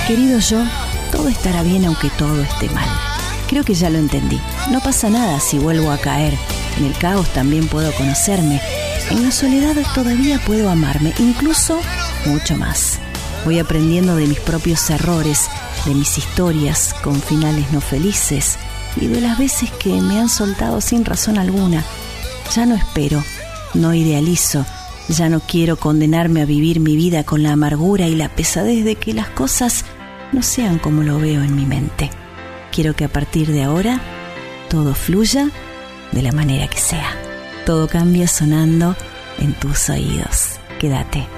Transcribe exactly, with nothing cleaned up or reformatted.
Querido yo, todo estará bien aunque todo esté mal. Creo que ya lo entendí. No pasa nada si vuelvo a caer. En el caos también puedo conocerme. En la soledad todavía puedo amarme, incluso mucho más. Voy aprendiendo de mis propios errores, de mis historias con finales no felices y de las veces que me han soltado sin razón alguna. Ya no espero, no idealizo, ya no quiero condenarme a vivir mi vida con la amargura y la pesadez de que las cosas no sean como lo veo en mi mente. Quiero que a partir de ahora todo fluya de la manera que sea. Todo cambia sonando en tus oídos. Quédate.